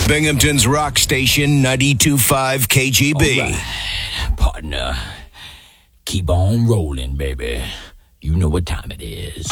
Binghamton's rock station, 92.5 KGB. All right, partner. Keep on rolling, baby. You know what time it is.